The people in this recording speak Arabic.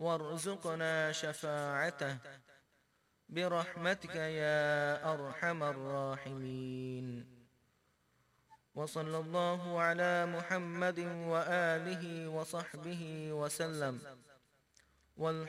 وارزقنا شفاعته برحمتك يا أرحم الراحمين. وصلى الله على محمد وآله وصحبه وسلم.